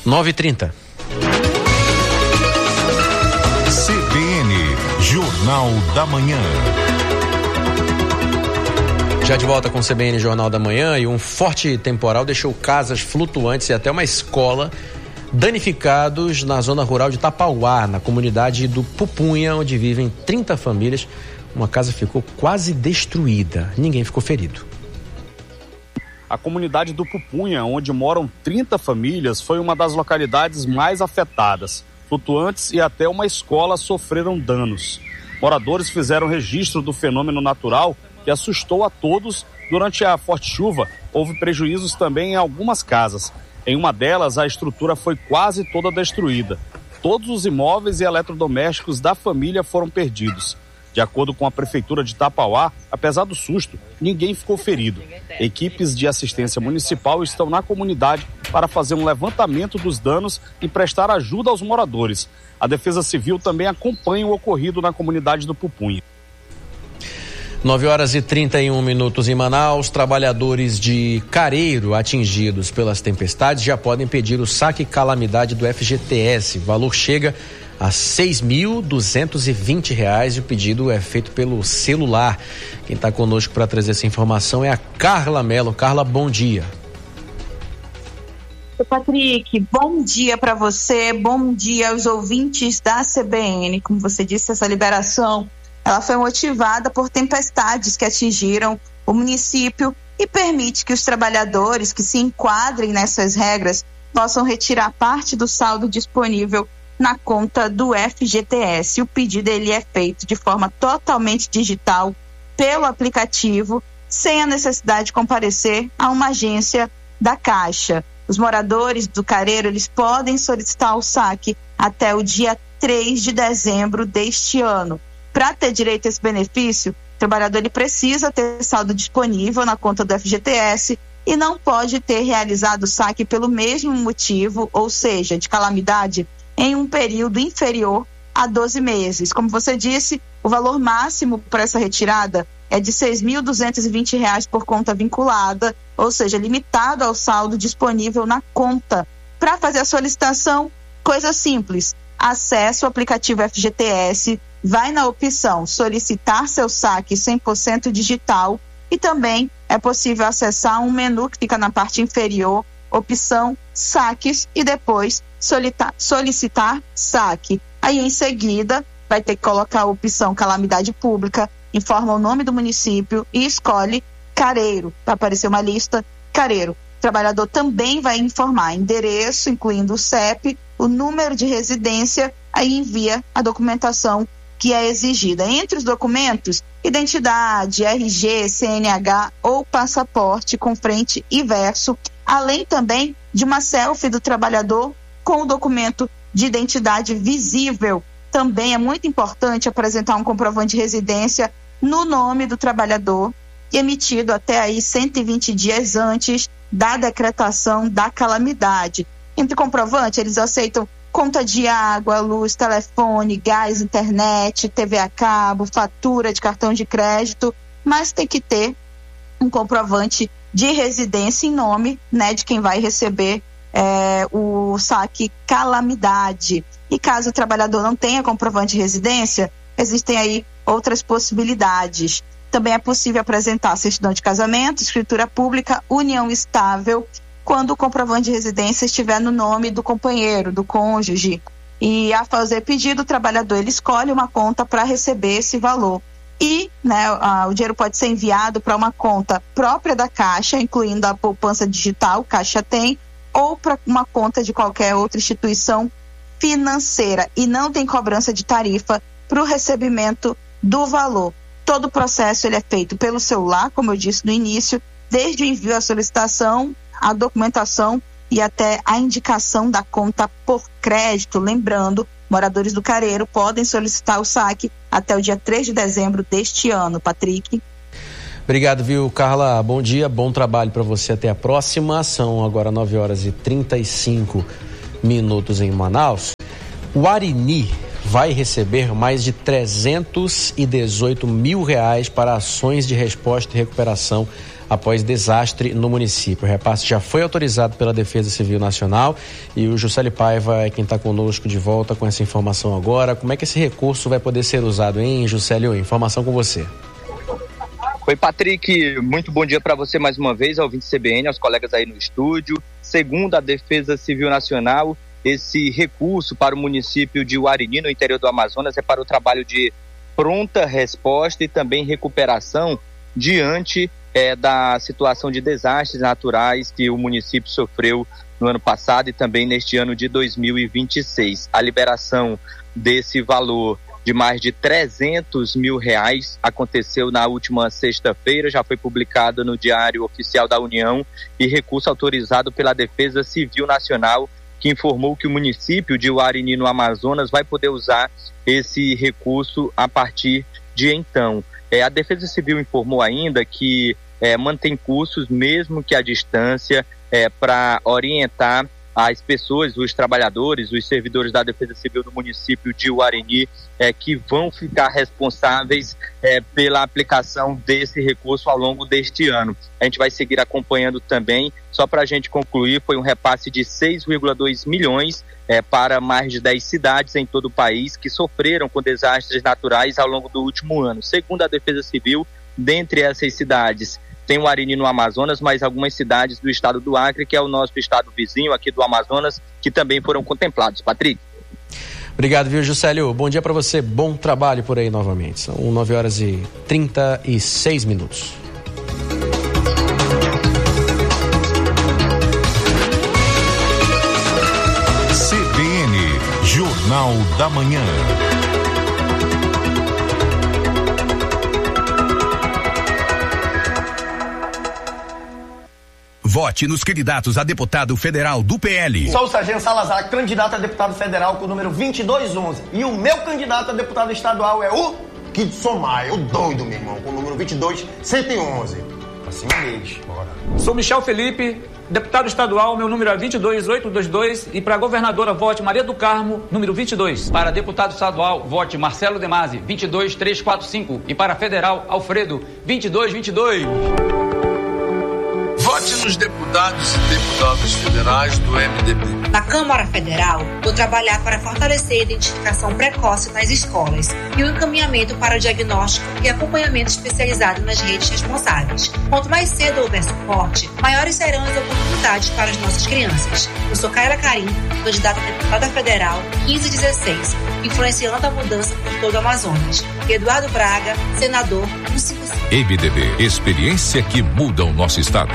9h30. CBN, Jornal da Manhã. Já de volta com o CBN Jornal da Manhã, e um forte temporal deixou casas flutuantes e até uma escola danificados na zona rural de Tapauá, na comunidade do Pupunha, onde vivem 30 famílias. Uma casa ficou quase destruída, ninguém ficou ferido. A comunidade do Pupunha, onde moram 30 famílias, foi uma das localidades mais afetadas. Flutuantes e até uma escola sofreram danos. Moradores fizeram registro do fenômeno natural que assustou a todos. Durante a forte chuva, houve prejuízos também em algumas casas. Em uma delas, a estrutura foi quase toda destruída. Todos os imóveis e eletrodomésticos da família foram perdidos. De acordo com a Prefeitura de Tapauá, apesar do susto, ninguém ficou ferido. Equipes de assistência municipal estão na comunidade para fazer um levantamento dos danos e prestar ajuda aos moradores. A Defesa Civil também acompanha o ocorrido na comunidade do Pupunha. 9h31 em Manaus. Trabalhadores de Careiro atingidos pelas tempestades já podem pedir o saque calamidade do FGTS. O valor chega a R$ 6.220 e o pedido é feito pelo celular. Quem está conosco para trazer essa informação é a Carla Mello. Carla, bom dia. Patrick, bom dia para você, bom dia aos ouvintes da CBN. Como você disse, essa liberação ela foi motivada por tempestades que atingiram o município e permite que os trabalhadores que se enquadrem nessas regras possam retirar parte do saldo disponível na conta do FGTS. O pedido ele é feito de forma totalmente digital pelo aplicativo, sem a necessidade de comparecer a uma agência da Caixa. Os moradores do Careiro eles podem solicitar o saque até o dia 3 de dezembro deste ano. Para ter direito a esse benefício, o trabalhador ele precisa ter saldo disponível na conta do FGTS e não pode ter realizado o saque pelo mesmo motivo, ou seja, de calamidade, em um período inferior a 12 meses. Como você disse, o valor máximo para essa retirada é de R$ 6.220 por conta vinculada, ou seja, limitado ao saldo disponível na conta. Para fazer a solicitação, coisa simples, acesse o aplicativo FGTS, vai na opção solicitar seu saque 100% digital e também é possível acessar um menu que fica na parte inferior, opção saques e depois solicitar saque. Aí em seguida vai ter que colocar a opção calamidade pública, informa o nome do município e escolhe Careiro. Vai aparecer uma lista Careiro. O trabalhador também vai informar endereço, incluindo o CEP, o número de residência, aí envia a documentação que é exigida. Entre os documentos, identidade, RG, CNH ou passaporte com frente e verso, além também de uma selfie do trabalhador com o documento de identidade visível. Também é muito importante apresentar um comprovante de residência no nome do trabalhador, emitido até aí 120 dias antes da decretação da calamidade. Entre comprovante, eles aceitam conta de água, luz, telefone, gás, internet, TV a cabo, fatura de cartão de crédito, mas tem que ter um comprovante de residência em nome, né, de quem vai receber o saque calamidade. E caso o trabalhador não tenha comprovante de residência, existem aí outras possibilidades. Também é possível apresentar certidão de casamento, escritura pública, união estável, quando o comprovante de residência estiver no nome do companheiro, do cônjuge. E a fazer pedido, o trabalhador ele escolhe uma conta para receber esse valor. E o dinheiro pode ser enviado para uma conta própria da Caixa, incluindo a poupança digital, Caixa Tem, ou para uma conta de qualquer outra instituição financeira. E não tem cobrança de tarifa para o recebimento do valor. Todo o processo ele é feito pelo celular, como eu disse no início, desde o envio à solicitação, a documentação e até a indicação da conta por crédito. Lembrando, moradores do Careiro podem solicitar o saque até o dia 3 de dezembro deste ano. Patrick. Obrigado, viu, Carla? Bom dia, bom trabalho para você. Até a próxima. São agora 9h35 em Manaus. O Arini vai receber mais de R$318 mil para ações de resposta e recuperação após desastre no município. O repasse já foi autorizado pela Defesa Civil Nacional e o Juscelio Paiva é quem está conosco de volta com essa informação agora. Como é que esse recurso vai poder ser usado, hein, Juscelio? Informação com você. Oi, Patrick, muito bom dia para você mais uma vez, ao ouvinte CBN, aos colegas aí no estúdio. Segundo a Defesa Civil Nacional, esse recurso para o município de Uarini, no interior do Amazonas, é para o trabalho de pronta resposta e também recuperação diante da situação de desastres naturais que o município sofreu no ano passado e também neste ano de 2026. A liberação desse valor de mais de R$300 mil aconteceu na última sexta-feira, já foi publicado no Diário Oficial da União e recurso autorizado pela Defesa Civil Nacional, que informou que o município de Uarini, no Amazonas, vai poder usar esse recurso a partir de então. A Defesa Civil informou ainda que mantém cursos, mesmo que à distância, para orientar as pessoas, os trabalhadores, os servidores da Defesa Civil do município de Uarini, que vão ficar responsáveis pela aplicação desse recurso ao longo deste ano. A gente vai seguir acompanhando também. Só para a gente concluir, foi um repasse de 6,2 milhões para mais de 10 cidades em todo o país que sofreram com desastres naturais ao longo do último ano. Segundo a Defesa Civil, dentre essas cidades, tem o Uarini no Amazonas, mas algumas cidades do estado do Acre, que é o nosso estado vizinho aqui do Amazonas, que também foram contemplados. Patrick. Obrigado, viu, Juscelio? Bom dia para você, bom trabalho por aí novamente. São 9h36. CBN, Jornal da Manhã. Vote nos candidatos a deputado federal do PL. Sou o Sargento Salazar, candidato a deputado federal com o número 2211. E o meu candidato a deputado estadual é o Kidson Maia, o doido, meu irmão, com o número 22111. Pra cima deles, bora. Sou Michel Felipe, deputado estadual, meu número é 22822. E para governadora, vote Maria do Carmo, número 22. Para deputado estadual, vote Marcelo Demasi, 22345. E para federal, Alfredo, 2222. Vote nos deputados e deputadas federais do MDB. Na Câmara Federal, vou trabalhar para fortalecer a identificação precoce nas escolas e o encaminhamento para o diagnóstico e acompanhamento especializado nas redes responsáveis. Quanto mais cedo houver suporte, maiores serão as oportunidades para as nossas crianças. Eu sou Kaila Karim, candidata a deputada federal 1516, influenciando a mudança por todo o Amazonas. Eduardo Braga, senador 155. MDB, experiência que muda o nosso estado.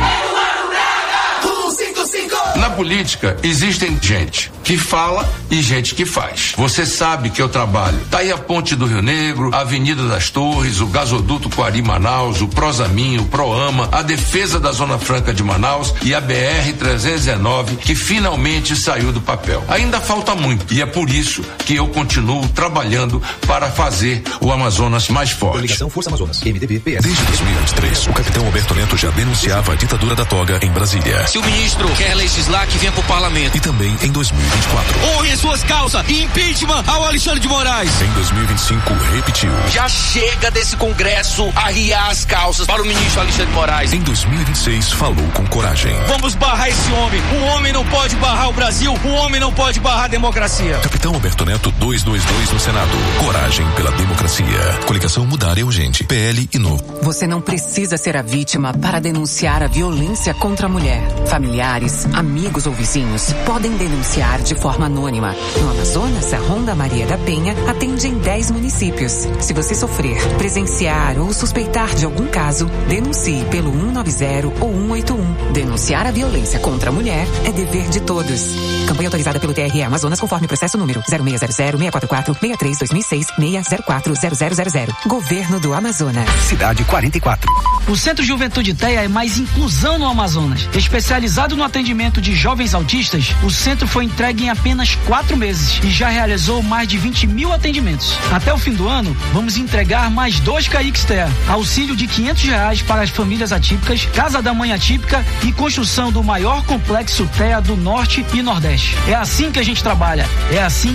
Na política, existem gente que fala e gente que faz. Você sabe que eu trabalho. Tá aí a Ponte do Rio Negro, a Avenida das Torres, o gasoduto Coari-Manaus, o Prosamin, o Proama, a defesa da Zona Franca de Manaus e a BR-319, que finalmente saiu do papel. Ainda falta muito e é por isso que eu continuo trabalhando para fazer o Amazonas mais forte. Coligação Força Amazonas, MDB, PS. Desde 2023, o capitão Alberto Neto já denunciava a ditadura da toga em Brasília. Se o ministro quer legislar, que venha pro parlamento. E também em 2024. Honre as suas causas e impeachment ao Alexandre de Moraes. Em 2025, repetiu. Já chega desse Congresso arriar as calças para o ministro Alexandre de Moraes. Em 2026, falou com coragem. Vamos barrar esse homem. Um homem não pode barrar o Brasil. Um homem não pode barrar a democracia. Capitão Alberto Neto 222 no Senado. Coragem pela democracia. Coligação Mudar é urgente. PL e Novo. Você não precisa ser a vítima para denunciar a violência contra a mulher. Familiares, amigos ou vizinhos podem denunciar de forma anônima. No Amazonas, a Ronda Maria da Penha atende em 10 municípios. Se você sofrer, presenciar ou suspeitar de algum caso, denuncie pelo 190 ou 181. Denunciar a violência contra a mulher é dever de todos. Campanha autorizada pelo TRE Amazonas conforme processo número 0600-644-63-2666-604-0000. Governo do Amazonas. Cidade 44. O Centro Juventude TEA é mais inclusão no Amazonas. Especializado no atendimento de jovens autistas, o centro foi entregue em apenas 4 meses e já realizou mais de 20 mil atendimentos. Até o fim do ano, vamos entregar mais 2 CAIX TEA, auxílio de R$500 para as famílias atípicas, casa da mãe atípica e construção do maior complexo TEA do Norte e Nordeste. É assim que a gente trabalha, é assim